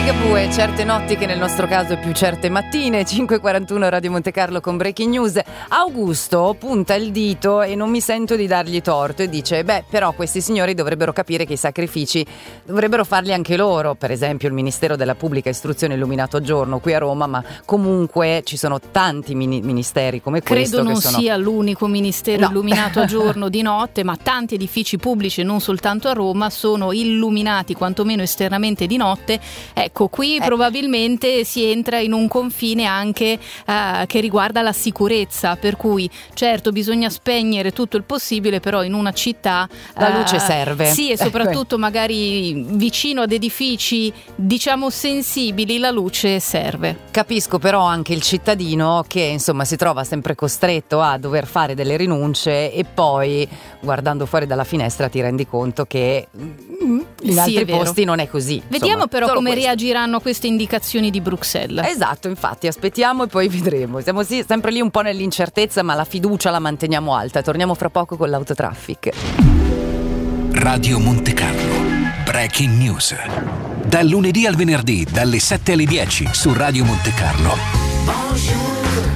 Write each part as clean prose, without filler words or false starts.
Ligabue, certe notti che nel nostro caso è più certe mattine. 5:41 Radio Monte Carlo con Breaking News. Augusto punta il dito e non mi sento di dargli torto e dice però questi signori dovrebbero capire che i sacrifici dovrebbero farli anche loro. Per esempio il Ministero della Pubblica Istruzione illuminato a giorno qui a Roma, ma comunque ci sono tanti ministeri come questo. Credo non che sono... sia l'unico ministero illuminato a giorno di notte, ma tanti edifici pubblici, non soltanto a Roma, sono illuminati quantomeno esternamente di notte. Ecco, qui probabilmente si entra in un confine anche che riguarda la sicurezza, per cui certo bisogna spegnere tutto il possibile, però in una città la luce serve. Sì, e soprattutto magari vicino ad edifici diciamo sensibili la luce serve. Capisco però anche il cittadino che insomma si trova sempre costretto a dover fare delle rinunce e poi guardando fuori dalla finestra ti rendi conto che in altri posti non è così. Vediamo insomma, però come reagiranno a queste indicazioni di Bruxelles. Esatto, infatti aspettiamo e poi vedremo. Siamo sempre lì un po' nell'incertezza, ma la fiducia la manteniamo alta. Torniamo fra poco con l'autotraffic. Radio Monte Carlo, Breaking News. Dal lunedì al venerdì, dalle 7 alle 10 su Radio Monte Carlo.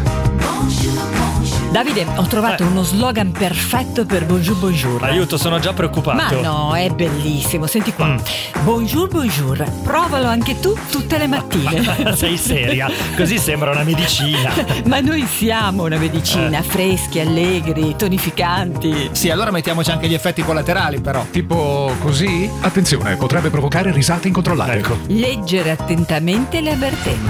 Davide, ho trovato uno slogan perfetto per Bonjour Bonjour. Aiuto, sono già preoccupato. Ma no, è bellissimo, senti qua. Bonjour Bonjour, provalo anche tu tutte le mattine. Sei seria? Così sembra una medicina. Ma noi siamo una medicina, freschi, allegri, tonificanti. Sì, allora mettiamoci anche gli effetti collaterali però. Tipo così? Attenzione, potrebbe provocare risate incontrollate. Ecco. Leggere attentamente le avvertenze.